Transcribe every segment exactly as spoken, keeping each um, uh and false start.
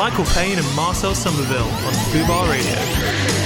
Michael Payne and Marcel Somerville on Fubar Radio.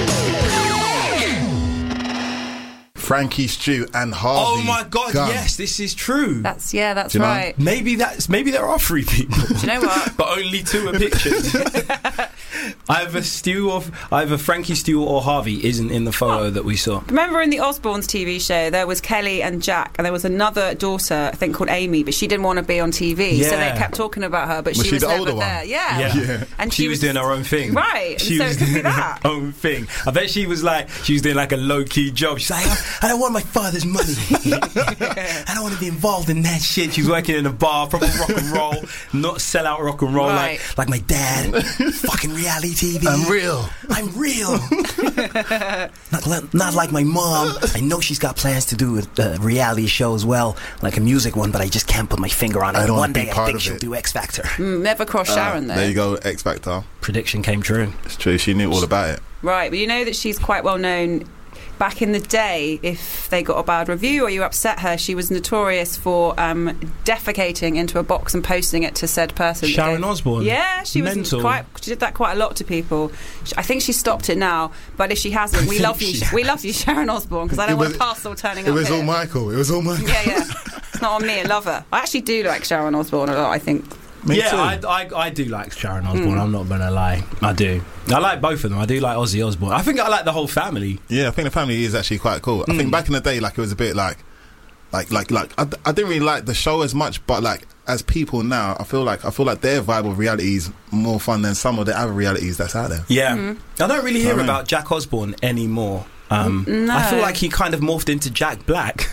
Frankie Stew and Harvey. Oh my God! Gunn. Yes, this is true. That's yeah, that's Do you know? right. Maybe that's maybe there are three people. Do you know what? But only two are pictures. Either Stu or either Frankie Stew or Harvey isn't in the photo that we saw. Remember in the Osbournes T V show, there was Kelly and Jack, and there was another daughter, I think called Amy, but she didn't want to be on T V, Yeah. so they kept talking about her, but Was she, she was the never older one? there. Yeah. Yeah. Yeah. And she, she, was, doing her own thing. Right. She so was it could doing be that. her own thing. I bet she was like, she was doing like a low key job. She's like, I don't want my father's money. I don't want to be involved in that shit. She was working in a bar, proper rock and roll, not sell out rock and roll Right. like like my dad. Fucking reality T V. I'm real. I'm real. not, li- not like my mom. I know she's got plans to do a uh, reality show as well, like a music one, but I just can't put my finger on it. I don't One wanna be day I part think of she'll it. do X Factor. Mm, never crossed Sharon, though. There you go, X Factor. Prediction came true. It's true. She knew all about it. Right, but you know that she's quite well known. Back in the day, if they got a bad review or you upset her, she was notorious for um, defecating into a box and posting it to said person. Sharon Okay. Osbourne. Yeah, she was Mental. quite. She did that quite a lot to people. Sh- I think she stopped it now, but if she hasn't, we think love you. she We love you, Sharon Osbourne, because I don't It want was- a parcel turning It up was here. all Michael. It was all Michael. Yeah, yeah. It's not on me. I love her. I actually do like Sharon Osbourne a lot. I think. Me yeah, too. I, I, I do like Sharon Osbourne. Mm. I'm not gonna lie, I do. I like both of them. I do like Ozzy Osbourne. I think I like the whole family. Yeah, I think the family is actually quite cool. I Mm. think back in the day, like it was a bit like, like, like, like I, I didn't really like the show as much, but like as people now, I feel like I feel like their vibe of reality is more fun than some of the other realities that's out there. Yeah, Mm. I don't really hear I mean- about Jack Osbourne anymore. Um, No. I feel like he kind of morphed into Jack Black.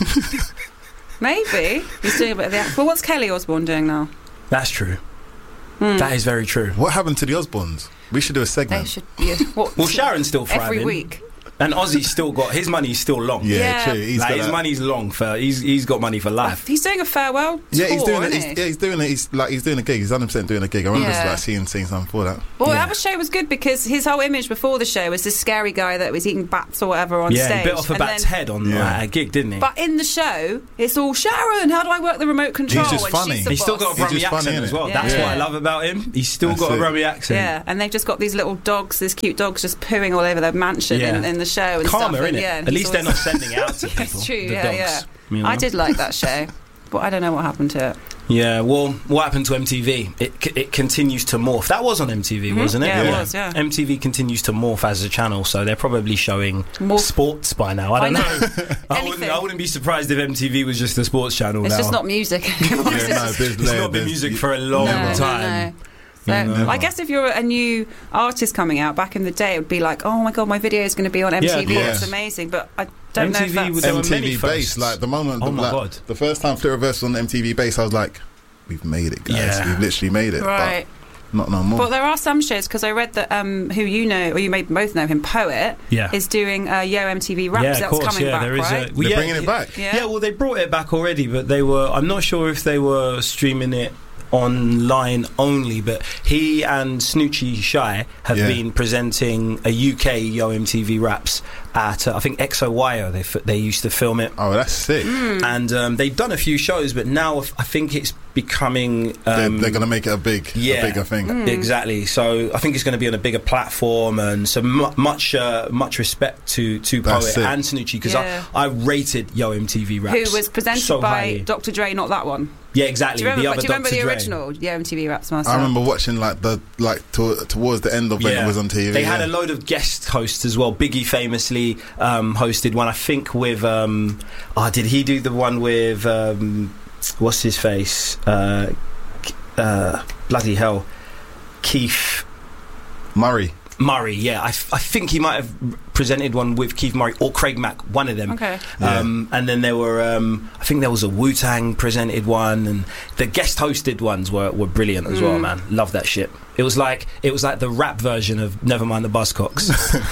Maybe he's doing a bit of the. Well, what's Kelly Osbourne doing now? That's true. Mm. That is very true. What happened to the Osbournes? We should do a They segment. should. Yeah. What, Well, Sharon's still thriving every week. and Ozzy's still got his money's still long. Yeah, Yeah. true. He's like, got his that- money's long for he's he's got money for life. He's doing a farewell Yeah, tour, he's doing it. isn't He's, he? yeah, he's doing it. He's like he's doing a gig. He's one hundred percent doing a gig. I remember Yeah. like seeing seeing something for that. Well, Yeah. that was show was good because his whole image before the show was this scary guy that was eating bats or whatever on Yeah, stage. he bit off a and bat's then- head on Yeah. like, a gig, didn't he? But in the show, it's all Sharon. How do I work the remote control? just And funny. she's the He's still got a boss. He's Brummie just funny, accent as innit? well. Yeah. That's what Yeah. I love about him. He's still That's got a it. Brummie accent. Yeah, and they've just got these little dogs, these cute dogs, just pooing all over their mansion Yeah. in, in the show and Karma, stuff. And innit? yeah, and At he's least they're always- not sending it out to people. That's true. the Yeah, dogs, yeah. you know? I did like that show, but I don't know what happened to it. Yeah, well, what happened to M T V? It c- it continues to morph. That was on M T V, Mhm. wasn't it? Yeah, it Yeah. was, yeah. M T V continues to morph as a channel, so they're probably showing More- sports by now. I I don't know. know. I, wouldn't, Anything. I wouldn't be surprised if M T V was just a sports channel It's now. just not music anymore. Yeah, It's no, just- there's, It's there- not been there's- music for a long no, no, time. no. So, Never. I guess if you're a new artist coming out, back in the day, it would be like, oh my god, my video is going to be on M T V. Yeah, It's yeah. amazing, but I don't M T V know if that's... was- there were M T many V firsts. Base, like the moment, Oh the, my like, God. the first time Flip Reverse was on M T V Base, I was like, we've made it, guys. Yeah. We've literally made it. Right. But not no more. But there are some shows, because I read that um, who you know, or you may both know him, Poet, Yeah. is doing uh, Yo M T V Raps. Yeah, of That's course. coming Yeah, back, there is right? a. They're yeah, bringing it back. Yeah. Yeah, well, they brought it back already, but they were. I'm not sure if they were streaming it online only, but he and Snoochie Shy have Yeah. been presenting a U K Yo M T V Raps at uh, I think X O Y O. They f- they used to film it, Oh, that's sick. Mm. and um, they've done a few shows, but now f- I think it's becoming. they're, Um, they're going to make it a big, yeah. a bigger thing. Mm. Exactly. So I think it's going to be on a bigger platform, and so mu- much, uh, much respect to to That's Poet it. and Snoochie, because Yeah. I, I rated Yo M T V Raps, Who was presented so by highly. Doctor Dre, not that one. Yeah, exactly. Do you remember, the other do you remember Doctor the Dre. original Yo M T V Raps, Marcel? I remember watching like the like to, towards the end of when Yeah. it was on T V. They yeah. had a load of guest hosts as well. Biggie famously um, hosted one, I think, with. Um, oh, did he do the one with. Um, what's his face? Uh, uh, bloody hell. Keith Murray. Murray, yeah. I, f- I think he might have presented one with Keith Murray or Craig Mack, one of them. Okay. Um, and then there were, um, I think there was a Wu-Tang presented one, and the guest hosted ones were, were brilliant as well, Mm. man. Love that shit. It was like it was like the rap version of Nevermind the Buzzcocks.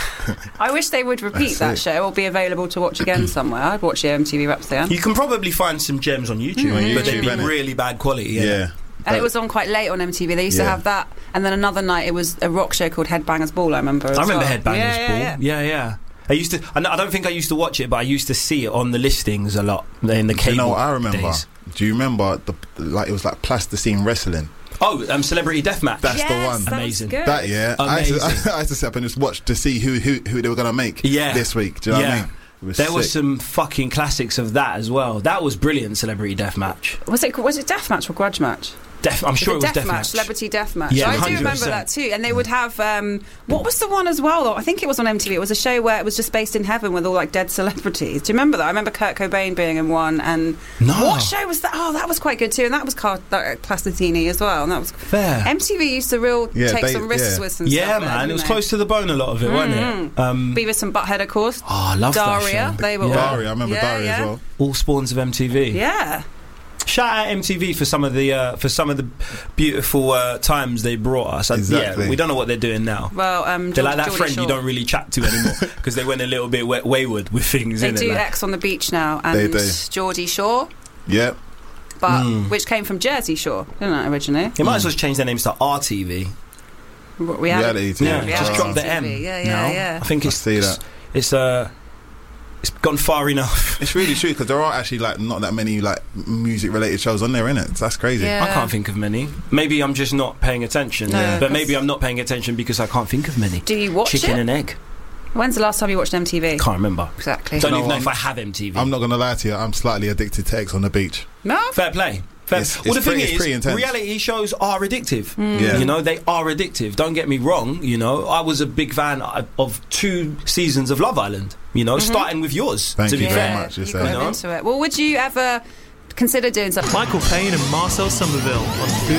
I wish they would repeat That's that it. show or be available to watch again somewhere. I'd watch Yo M T V Raps then. You can probably find some gems on YouTube, On but they'd YouTube, be innit? really bad quality. Yeah. Yeah. And it But- was on quite late on M T V. They used to Yeah. have that, and then another night it was a rock show called Headbangers Ball. I remember. As I remember well. Headbangers yeah, Ball. Yeah, Yeah, yeah. yeah. I used to. I know- I don't think I used to watch it, but I used to see it on the listings a lot in the Do cable you know what I remember? days. Do you remember the like it was like plasticine wrestling? Oh, um, Celebrity Deathmatch. That's yes, the one. that was Amazing. good. That yeah, I used, Amazing. to, I used to sit up and just watch to see who who, who they were gonna make Yeah. this week. Do you know Yeah. what I mean? It was There sick. was some fucking classics of that as well. That was brilliant. Celebrity Deathmatch. Was it was it Deathmatch or Grudge Match? Def- I'm sure it was Deathmatch, Deathmatch. Celebrity Deathmatch. Yeah, I do one hundred remember percent. that too. And they would have um, what was the one as well? Though I think it was on M T V. It was a show where it was just based in heaven with all like dead celebrities. Do you remember that? I remember Kurt Cobain being in one. And No. what show was that? Oh, that was quite good too. And that was Car- uh, Plastitini as well. And that was Fair. M T V used to real Yeah, take they- some risks yeah. with some Yeah, stuff. there, man. It didn't was they? close to the bone, a lot of it, wasn't Mm. it? Um, Beavis and Butthead, of course. oh, I love that Daria, show. they were Yeah. all- Daria. I remember Yeah, Daria yeah. as well. All spawns of M T V. Yeah. Shout out M T V for some of the uh, for some of the beautiful uh, times they brought us. Uh, Exactly. Yeah, we don't know what they're doing now. Well, um, They're like that Geordie friend Shore. you don't really chat to anymore because they went a little bit wa- wayward with things. They innit? do Like, X on the Beach now, They and do. Geordie Shore, Yeah, but Mm. which came from Jersey Shore, didn't it originally? you might as well change their names to R T V. Reality, reality. T V. Yeah, Reality just drop the T V. M. Yeah, yeah, now. yeah. I think I it's see it's, that. it's uh it's gone far enough. It's really true because there are actually like not that many like music related shows on there, innit? That's crazy. Yeah. I can't think of many. Maybe I'm just not paying attention. No, Yeah. But that's- maybe I'm not paying attention because I can't think of many. Do you watch Chicken it? and egg. When's the last time you watched M T V? Can't remember. Exactly. Don't No, even know I'm- if I have M T V. I'm not gonna lie to you. I'm slightly addicted to X on the beach. No. Fair play. Fair. It's- well, it's the thing pretty- it's pretty is, intense. reality shows are addictive. Yeah. You know, they are addictive. Don't get me wrong. You know, I was a big fan of of two seasons of Love Island. You know, starting with yours. Thank to you be very fair. much. You Just got saying. You know? into it. Well, would you ever consider doing something? Michael Payne and Marcel Somerville on Fubar